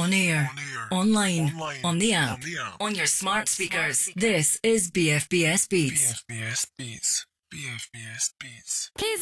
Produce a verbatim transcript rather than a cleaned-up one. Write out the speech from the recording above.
On air, online, on the app, on your smart speakers. This is B F B S Beats. B F B S Beats. B F B S Beats. Please